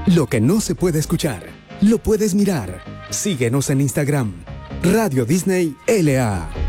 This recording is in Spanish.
Lo que no se puede escuchar, lo puedes mirar. Síguenos en Instagram. Radio Disney LA.